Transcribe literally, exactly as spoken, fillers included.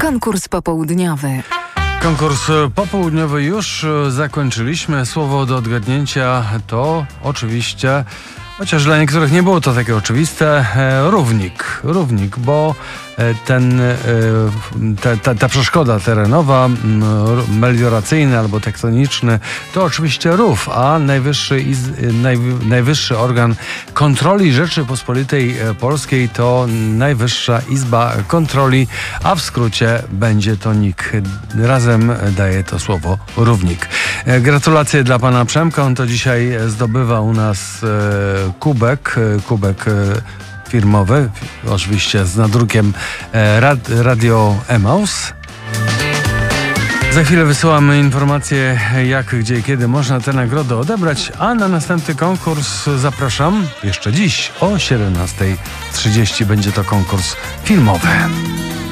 Konkurs popołudniowy. Konkurs popołudniowy już zakończyliśmy. Słowo do odgadnięcia to oczywiście, chociaż dla niektórych nie było to takie oczywiste, równik. Równik, bo ten, ta, ta, ta przeszkoda terenowa, melioracyjny albo tektoniczny, to oczywiście rów, a najwyższy, iz, naj, najwyższy organ kontroli Rzeczypospolitej Polskiej to Najwyższa Izba Kontroli, a w skrócie będzie to N I K. Razem daje to słowo równik. Gratulacje dla pana Przemka, on to dzisiaj zdobywa u nas kubek, kubek firmowy, oczywiście z nadrukiem rad, Radio Emaus. Za chwilę wysyłamy informacje, jak, gdzie i kiedy można te nagrody odebrać, a na następny konkurs zapraszam jeszcze dziś o siedemnasta trzydzieści. Będzie to konkurs filmowy.